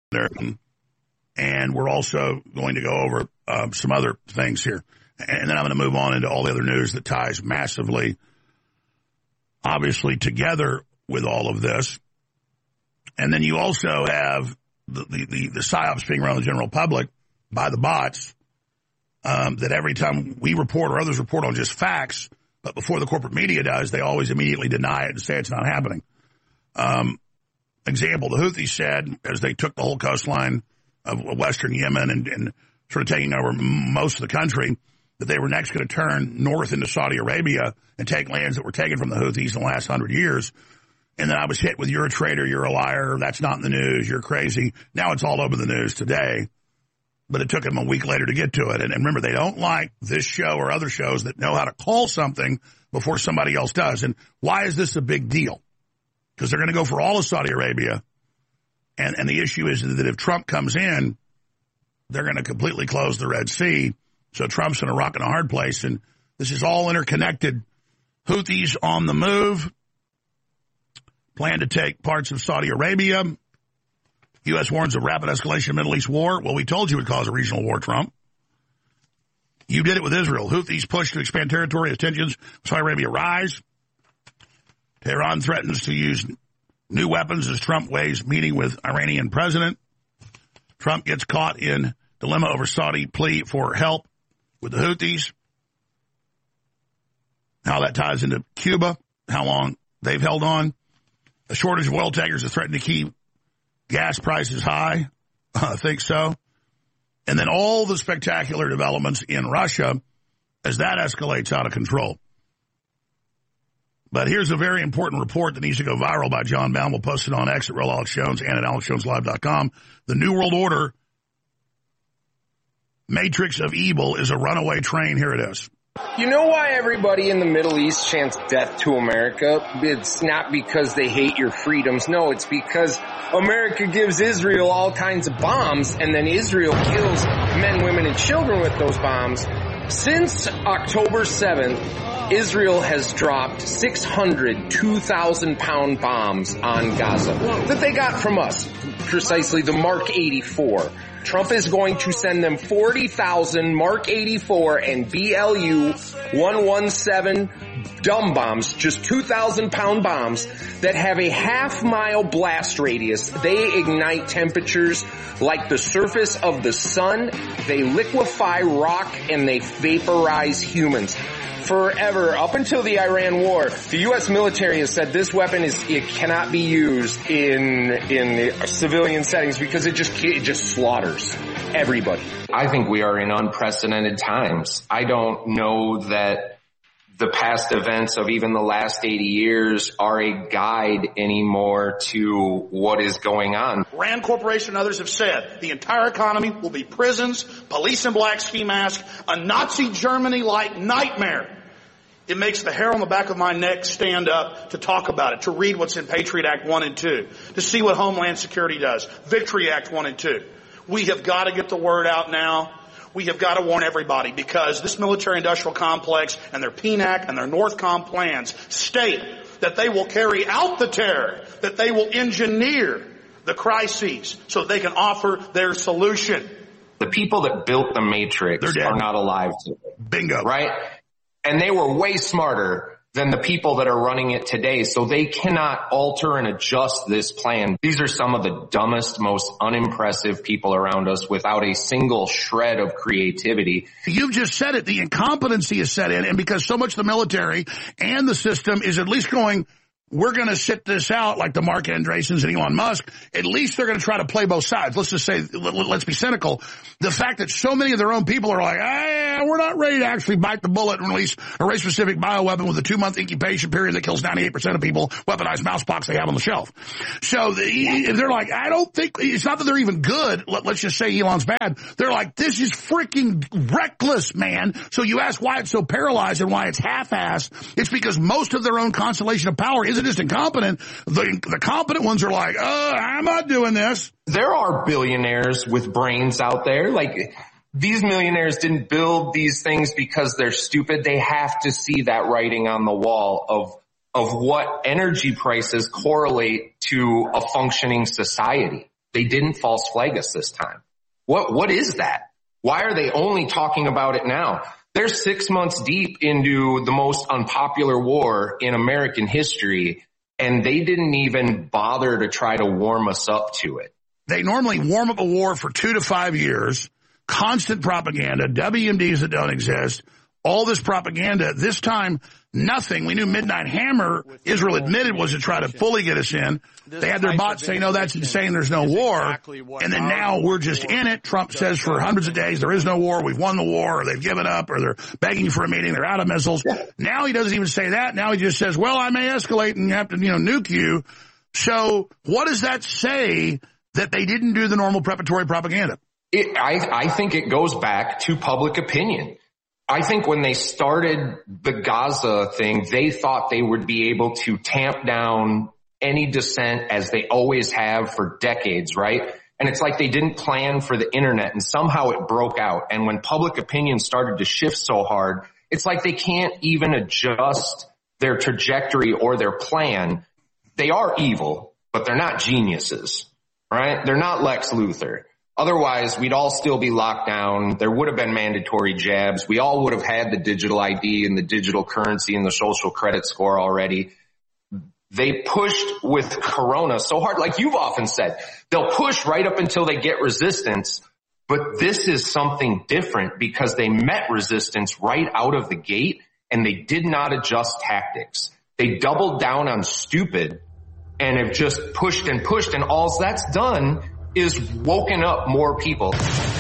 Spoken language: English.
there. And we're also going to go over some other things here. And then I'm going to move on into all the other news that ties massively, obviously, together with all of this. And then you also have the PSYOPs being run on the general public by the bots, that every time we report or others report on just facts, but before the corporate media does, they always immediately deny it and say it's not happening. Example, the Houthis said, as they took the whole coastline of western Yemen and sort of taking over most of the country, that they were next going to turn north into Saudi Arabia and take lands that were taken from the Houthis in the last 100 years. And then I was hit with, you're a traitor, you're a liar, that's not in the news, you're crazy. Now it's all over the news today. But it took them a week later to get to it. And remember, they don't like this show or other shows that know how to call something before somebody else does. And why is this a big deal? Because they're going to go for all of Saudi Arabia. And the issue is that if Trump comes in, they're going to completely close the Red Sea. So Trump's in a rock and a hard place. And this is all interconnected. Houthis on the move. Plan to take parts of Saudi Arabia. U.S. warns of rapid escalation of Middle East war. Well, we told you it would cause a regional war, Trump. You did it with Israel. Houthis push to expand territory as tensions with Saudi Arabia rise. Tehran threatens to use new weapons as Trump weighs meeting with Iranian president. Trump gets caught in dilemma over Saudi plea for help with the Houthis. How that ties into Cuba, how long they've held on. A shortage of oil tankers is threatening to keep gas prices high. I think so. And then all the spectacular developments in Russia as that escalates out of control. But here's a very important report that needs to go viral by John Bowne. We'll post it on X at Real Alex Jones and at AlexJonesLive.com. The New World Order Matrix of Evil is a runaway train. Here it is. You know why everybody in the Middle East chants death to America? It's not because they hate your freedoms. No, it's because America gives Israel all kinds of bombs, and then Israel kills men, women, and children with those bombs. Since October 7th, Israel has dropped 600 2,000-pound bombs on Gaza that they got from us, precisely the Mark 84. Trump is going to send them 40,000 Mark 84 and BLU 117 dumb bombs, just 2,000-pound bombs that have a half-mile blast radius. They ignite temperatures like the surface of the sun. They liquefy rock and they vaporize humans. Forever, up until the Iran war, the U.S. military has said this weapon it cannot be used in civilian settings because it just slaughters everybody. I think we are in unprecedented times. I don't know that the past events of even the last 80 years are a guide anymore to what is going on. Rand Corporation and others have said the entire economy will be prisons, police in black ski masks, a Nazi Germany-like nightmare. It makes the hair on the back of my neck stand up to talk about it, to read what's in Patriot Act 1 and 2, to see what Homeland Security does, Victory Act 1 and 2. We have got to get the word out now. We have got to warn everybody because this military-industrial complex and their PNAC and their Northcom plans state that they will carry out the terror, that they will engineer the crises so they can offer their solution. The people that built the Matrix are not alive today. Bingo. Right? And they were way smarter than the people that are running it today. So they cannot alter and adjust this plan. These are some of the dumbest, most unimpressive people around us without a single shred of creativity. You've just said it. The incompetency is set in. And because so much of the military and the system is at least going, we're going to sit this out like the Mark Andreessens and Elon Musk. At least they're going to try to play both sides. Let's just say, let's be cynical. The fact that so many of their own people are like, we're not ready to actually bite the bullet and release a race-specific bioweapon with a 2-month incubation period that kills 98% of people, weaponized mouse pox they have on the shelf. So they're like, I don't think, it's not that they're even good. Let's just say Elon's bad. They're like, this is freaking reckless, man. So you ask why it's so paralyzed and why it's half-assed. It's because most of their own constellation of power isn't just incompetent. The competent ones are like, I'm not doing this. There are billionaires with brains out there. Like, these millionaires didn't build these things because they're stupid. They have to see that writing on the wall of what energy prices correlate to a functioning society. They didn't false flag us this time. What is that? Why are they only talking about it now? They're 6 months deep into the most unpopular war in American history, and they didn't even bother to try to warm us up to it. They normally warm up a war for 2 to 5 years, constant propaganda, WMDs that don't exist, all this propaganda. This time, nothing. We knew Midnight Hammer, Israel admitted, was to try to fully get us in. They had their bots say, no, that's insane, there's no war. And then now we're just in it. Trump says for hundreds of days there is no war, we've won the war, or they've given up, or they're begging for a meeting, they're out of missiles. Now he doesn't even say that. Now he just says, well, I may escalate and have to, nuke you. So what does that say that they didn't do the normal preparatory propaganda? I think it goes back to public opinion. I think when they started the Gaza thing, they thought they would be able to tamp down any dissent as they always have for decades, right? And it's like they didn't plan for the internet and somehow it broke out. And when public opinion started to shift so hard, it's like they can't even adjust their trajectory or their plan. They are evil, but they're not geniuses, right? They're not Lex Luthor. Otherwise, we'd all still be locked down. There would have been mandatory jabs. We all would have had the digital ID and the digital currency and the social credit score already. They pushed with Corona so hard, like you've often said. They'll push right up until they get resistance. But this is something different because they met resistance right out of the gate and they did not adjust tactics. They doubled down on stupid and have just pushed and pushed, and all that's done is woken up more people.